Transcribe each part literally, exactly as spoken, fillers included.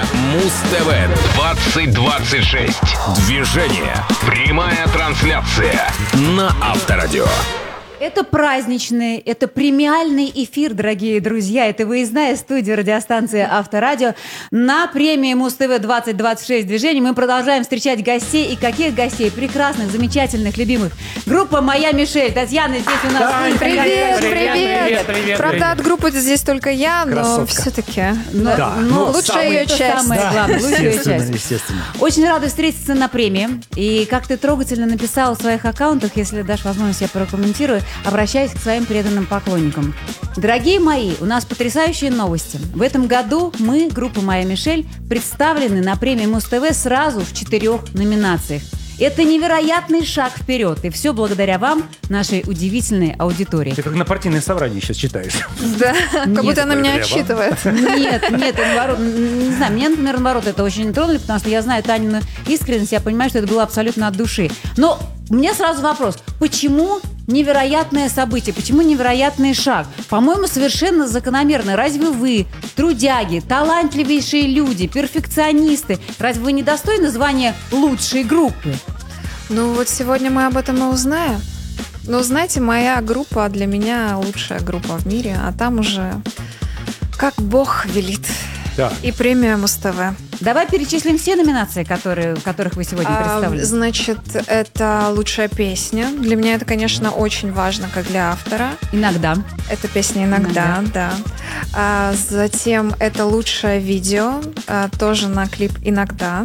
Муз-ТВ двадцать двадцать шесть. Движение. Прямая трансляция на Авторадио. Это праздничный, это премиальный эфир, дорогие друзья. Это выездная студия радиостанции Авторадио на премии Муз-ТВ двадцать двадцать шесть движений. Мы продолжаем встречать гостей. И каких гостей? Прекрасных, замечательных, любимых. Группа «Моя Мишель». Татьяна здесь у нас. Тань, Привет, привет, привет, привет, привет. Правда, привет. от группы здесь только я, но Красотка. все-таки Но, Да, но ну, лучшая ее это часть. самое Да, главное, лучшая ее естественно, часть. естественно. Очень рада встретиться на премии. И как ты трогательно написал в своих аккаунтах, если дашь возможность, я прокомментирую, обращаясь к своим преданным поклонникам. Дорогие мои, у нас потрясающие новости. В этом году мы, группа «Моя Мишель», представлены на премии Муз-ТВ сразу в четырех номинациях. Это невероятный шаг вперед. И все благодаря вам, нашей удивительной аудитории. Ты как на партийное собрание сейчас читаешь. Да, как Нет, будто она меня благодаря вам. отчитывает. Нет, нет, наоборот, не знаю, меня, например, наоборот, это очень тронули, потому что я знаю Танину искренность, я понимаю, что это было абсолютно от души. Но у меня сразу вопрос, почему невероятное событие, почему невероятный шаг? По-моему, совершенно закономерно. Разве вы, трудяги, талантливейшие люди, перфекционисты, разве вы не достойны звания лучшей группы? Ну вот сегодня мы об этом и узнаем. Ну, знаете, моя группа для меня лучшая группа в мире, а там уже как Бог велит. Да. И премия Муз-ТВ. Давай перечислим все номинации, которые, в которых вы сегодня А, представлены. значит, это лучшая песня. Для меня это, конечно, очень важно, как для автора. Иногда. Это песня «Иногда», Иногда. да. А, затем это лучшее видео, а, тоже на клип «Иногда».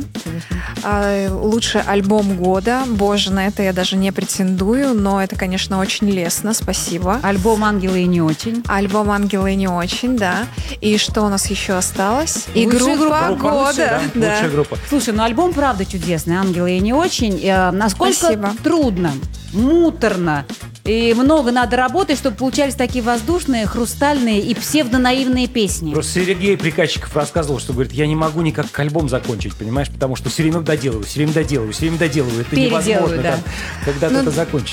А, лучший альбом года. Боже, на это я даже не претендую, но это, конечно, очень лестно, спасибо. Альбом «Ангелы» и не очень. Альбом «Ангелы» не очень, да. И что у нас еще осталось? И Лучшая группа, Группа года. лучшая, да, да. лучшая группа. Слушай, ну альбом правда чудесный, «Ангелы» и не очень. Э, насколько Спасибо. трудно, муторно и много надо работать, чтобы получались такие воздушные, хрустальные и псевдонаивные песни. Просто Сергей Приказчиков рассказывал, что, говорит, я не могу никак альбом закончить, понимаешь, потому что все время доделываю, все время доделываю, все время доделываю. Это Переделываю, невозможно да. там, когда-то Ну, это закончить.